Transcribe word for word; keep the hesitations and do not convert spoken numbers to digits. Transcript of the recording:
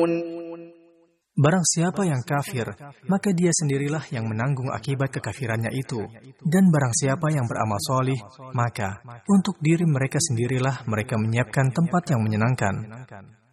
Barang siapa yang kafir, maka dia sendirilah yang menanggung akibat kekafirannya itu. Dan barang siapa yang beramal solih, maka untuk diri mereka sendirilah mereka menyiapkan tempat yang menyenangkan.